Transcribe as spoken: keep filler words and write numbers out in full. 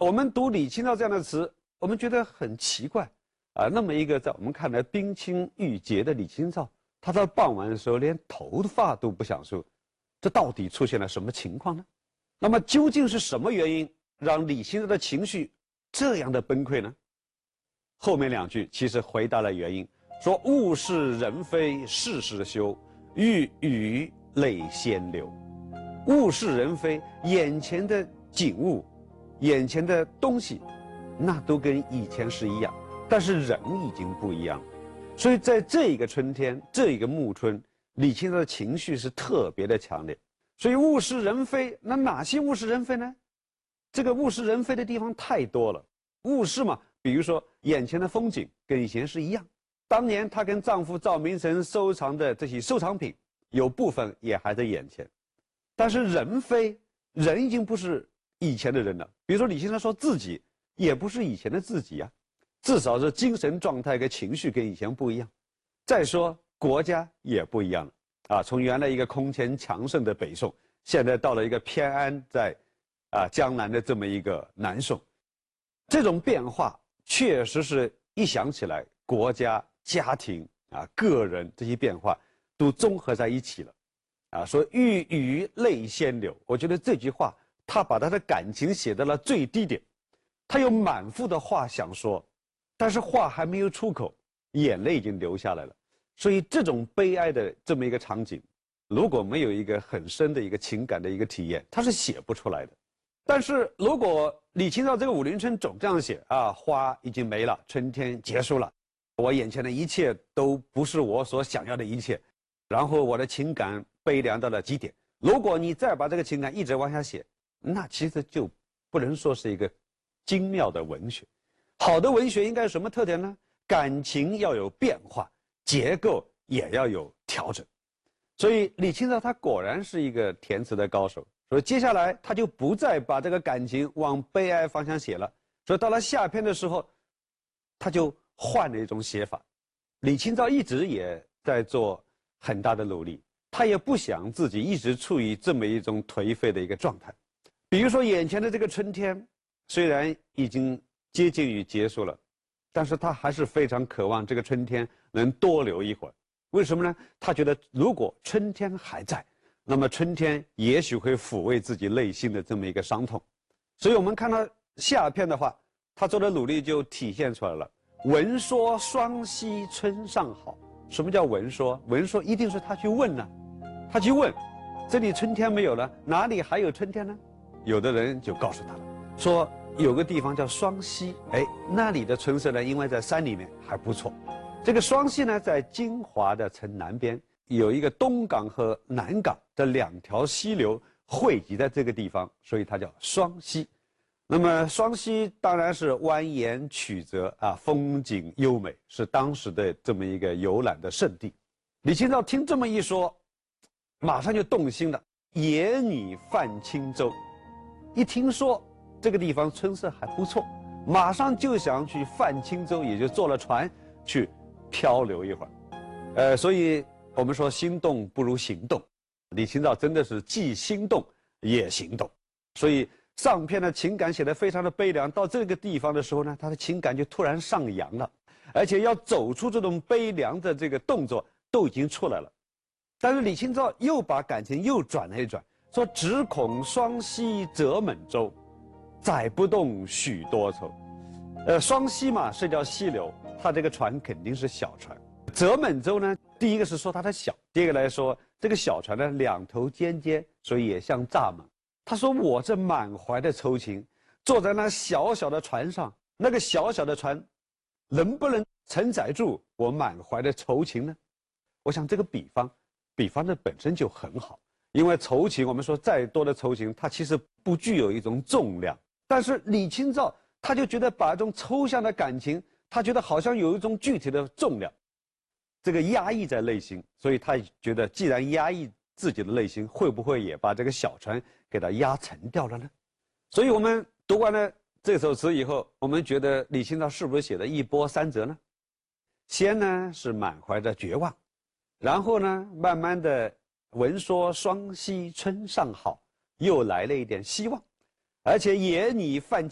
我们读李清照这样的词，我们觉得很奇怪啊。那么一个在我们看来冰清玉洁的李清照，她到傍晚的时候连头发都不想梳，这到底出现了什么情况呢？那么究竟是什么原因让李清照的情绪这样的崩溃呢？后面两句其实回答了原因，说物是人非事事休，欲语泪先流。物是人非，眼前的景物，眼前的东西，那都跟以前是一样，但是人已经不一样了。所以在这一个春天，这一个暮春，李清照的情绪是特别的强烈。所以物是人非，那哪些物是人非呢？这个物是人非的地方太多了。物是嘛，比如说眼前的风景跟以前是一样，当年她跟丈夫赵明诚收藏的这些收藏品，有部分也还在眼前。但是人非，人已经不是以前的人了。比如说李清照说自己也不是以前的自己啊，至少是精神状态跟情绪跟以前不一样。再说国家也不一样了啊，从原来一个空前强盛的北宋，现在到了一个偏安在啊江南的这么一个南宋。这种变化确实是一想起来，国家、家庭啊、个人这些变化都综合在一起了。啊，说欲语泪先流，我觉得这句话他把他的感情写到了最低点，他有满腹的话想说，但是话还没有出口，眼泪已经流下来了。所以这种悲哀的这么一个场景，如果没有一个很深的一个情感的一个体验，他是写不出来的。但是如果李清照这个《武陵春》总这样写啊，花已经没了，春天结束了，我眼前的一切都不是我所想要的一切，然后我的情感悲凉到了极点。如果你再把这个情感一直往下写，那其实就不能说是一个精妙的文学。好的文学应该有什么特点呢？感情要有变化，结构也要有调整。所以李清照他果然是一个填词的高手。所以接下来他就不再把这个感情往悲哀方向写了。所以到了下篇的时候，他就换了一种写法。李清照一直也在做很大的努力，他也不想自己一直处于这么一种颓废的一个状态。比如说眼前的这个春天，虽然已经接近于结束了，但是他还是非常渴望这个春天能多留一会儿。为什么呢？他觉得如果春天还在，那么春天也许会抚慰自己内心的这么一个伤痛。所以我们看到下篇的话，他做的努力就体现出来了。闻说双溪春尚好。什么叫闻说？闻说一定是他去问呢、啊，他去问，这里春天没有了，哪里还有春天呢？有的人就告诉他了，说有个地方叫双溪，哎，那里的春色呢，因为在山里面还不错。这个双溪呢，在金华的城南边，有一个东港和南港的两条溪流汇集在这个地方，所以它叫双溪。那么双溪当然是蜿蜒曲折啊，风景优美，是当时的这么一个游览的胜地。李清照听这么一说，马上就动心了。野女泛轻舟，一听说这个地方春色还不错，马上就想去泛轻舟，也就坐了船去漂流一会儿。呃，所以我们说心动不如行动，李清照真的是既心动也行动。所以上篇的情感写得非常的悲凉，到这个地方的时候呢，他的情感就突然上扬了，而且要走出这种悲凉的这个动作都已经出来了。但是李清照又把感情又转了一转，说只恐双溪舴满舟，载不动许多愁。呃，双溪嘛是条溪流，它这个船肯定是小船。舴满舟呢，第一个是说它的小，第二个来说这个小船呢两头尖尖，所以也像蚱蜢。他说我这满怀的愁情，坐在那小小的船上，那个小小的船能不能承载住我满怀的愁情呢？我想这个比方比方的本身就很好，因为愁情，我们说再多的愁情，它其实不具有一种重量。但是李清照他就觉得把这种抽象的感情，他觉得好像有一种具体的重量，这个压抑在内心，所以他觉得既然压抑自己的内心，会不会也把这个小船给它压沉掉了呢？所以我们读完了这首词以后，我们觉得李清照是不是写的一波三折呢？先呢是满怀着绝望，然后呢慢慢的闻说双溪春尚好，又来了一点希望，而且野女泛